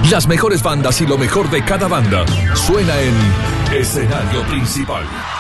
Las mejores bandas y lo mejor de cada banda suena en Escenario Principal.